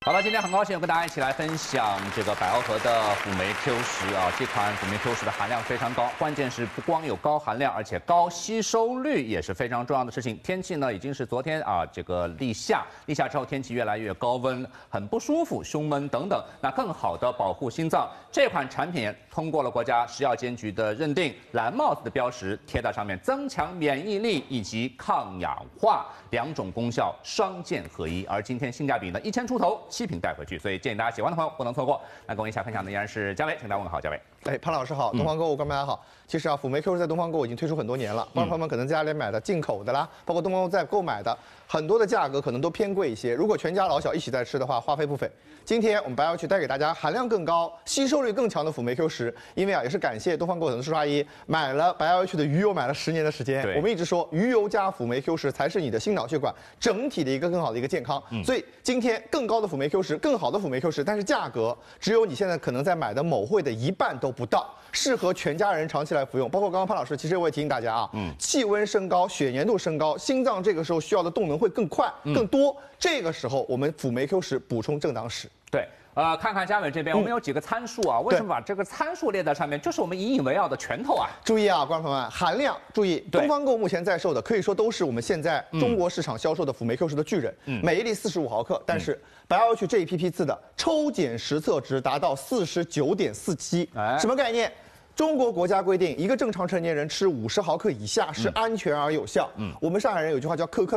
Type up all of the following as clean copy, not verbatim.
好了，今天很高兴跟大家一起来分享这个百奥和的辅酶 Q10啊，这款辅酶 Q10的含量非常高，关键是不光有高含量，而且高吸收率也是非常重要的事情。天气呢已经是昨天啊这个立夏之后天气越来越高温，很不舒服，胸闷等等。那更好的保护心脏，这款产品通过了国家食药监局的认定，蓝帽子的标识贴在上面，增强免疫力以及抗氧化两种功效双健合一。而今天性价比呢1000出头。7瓶带回去，所以建议大家喜欢的朋友不能错过。那跟我一起来分享的依然是嘉伟，请大家问好，嘉伟。 潘老师好，东方购物观众大家好。其实啊，辅酶 Q10在东方购物已经推出很多年了，观众朋友们可能在家里买的进口的啦，包括东方购物在购买的很多的价格可能都偏贵一些。如果全家老小一起在吃的话，花费不菲。今天我们白要去带给大家含量更高、吸收率更强的辅酶 Q10，因为啊也是感谢东方购很多叔叔阿姨买了白要去的鱼油买了10年的时间。我们一直说鱼油加辅酶 Q10才是你的心脑血管整体的一个更好的一个健康。所以今天更高的辅酶 Q10，更好的辅酶 Q10，但是价格只有你现在可能在买的某会的一半都不到。适合全家人长期来服用，包括刚刚潘老师，其实我也提醒大家啊，气温升高、血粘度升高，心脏这个时候需要的动能会更快、更多。这个时候我们辅酶 Q10补充正当时。 对。看看嘉伟这边，我们有几个参数啊？为什么把这个参数列在上面？就是我们引以为傲的拳头啊！ 注意啊，观众朋友们，含量注意，东方购目前在售的可以说都是我们现在中国市场销售的辅酶 Q10的巨人，每一粒45毫克，但是白要去这一批次的抽检实测值达到49.47，什么概念？中国国家规定，一个正常成年人吃50毫克以下是安全而有效。我们上海人有句话叫可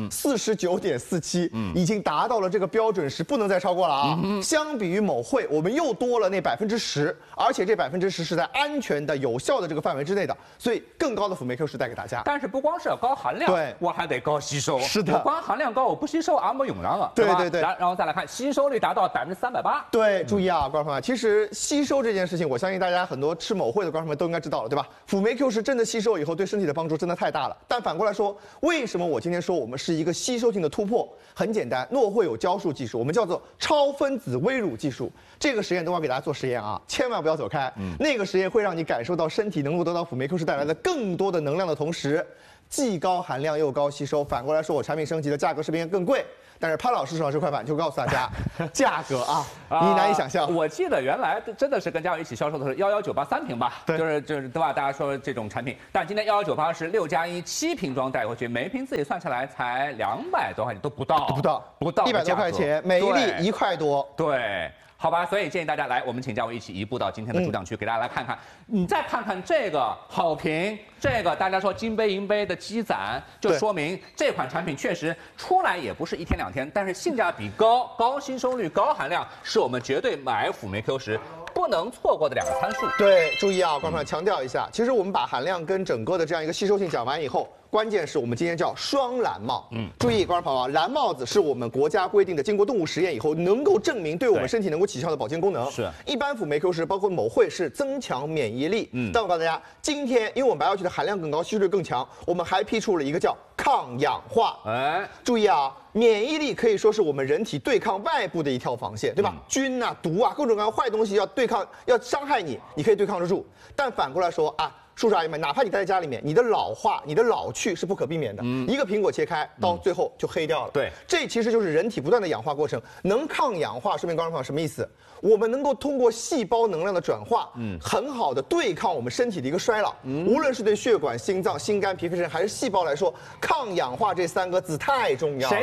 ，49.47，已经达到了这个标准时，不能再超过了啊。相比于某会，我们又多了那10%，而且这10%是在安全的、有效的这个范围之内的，所以更高的辅酶 Q10带给大家。 但是不光是要高含量，对，我还得高吸收。 是的， 我光含量高，我不吸收啊，没用了。 对对对。 然后再来看吸收率达到380%。 对，注意啊，观众朋友们，其实吸收这件事情，我相信大家很多吃某会的观众们都应该知道了，对吧？辅酶 Q10真的吸收以后对身体的帮助真的太大了。但反过来说，为什么我今天说我们是一个吸收性的突破？很简单，诺会有胶束技术，我们叫做超分子微乳技术。这个实验等会儿给大家做实验啊，千万不要走开。那个实验会让你感受到身体能够得到辅酶 Q10带来的更多的能量的同时，既高含量又高吸收。反过来说，我产品升级的价格是不是更贵？但是潘老师手上这块板就告诉大家，价格啊，你难以想象。 我记得原来真的是跟嘉伟一起销售的是11983瓶吧，就是对吧？大家说这种产品，但今天11988是6+1 7瓶装带回去，每一瓶自己算下来才200多块钱，都不到 100多块钱，每一粒1块多。 对。好吧，所以建议大家来，我们请嘉伟一起移步到今天的主讲区，给大家来看看。你再看看这个好评，这个大家说金杯银杯的积攒，就说明这款产品确实出来也不是1天2天，但是性价比高、高吸收率、高含量，是我们绝对买辅酶 Q10不能错过的2个参数。 对，注意啊，观众朋友强调一下，其实我们把含量跟整个的这样一个吸收性讲完以后。关键是我们今天叫双蓝帽，注意，观众朋友啊，蓝帽子是我们国家规定的，经过动物实验以后，能够证明对我们身体能够起效的保健功能。是，一般辅酶 Q10包括某会是增强免疫力，但我告诉大家，今天因为我们白要去的含量更高，吸收率更强，我们还批出了一个叫抗氧化。注意啊。免疫力可以说是我们人体对抗外部的一条防线，对吧？菌啊、毒啊、各种各样坏东西要对抗、要伤害你，你可以对抗得住。但反过来说啊，叔叔阿姨们，哪怕你待在家里面，你的老化、你的老去是不可避免的。一个苹果切开，到最后就黑掉了。对，这其实就是人体不断的氧化过程。能抗氧化，说明观众朋友什么意思？我们能够通过细胞能量的转化，很好的对抗我们身体的一个衰老。无论是对血管、心脏、心肝、脾肺肾，还是细胞来说，抗氧化这3个字太重要了。